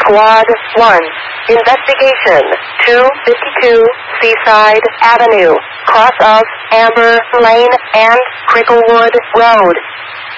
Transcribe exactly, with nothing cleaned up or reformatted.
Squad one. Investigation. two fifty-two Seaside Avenue. Cross of Amber Lane and Cricklewood Road.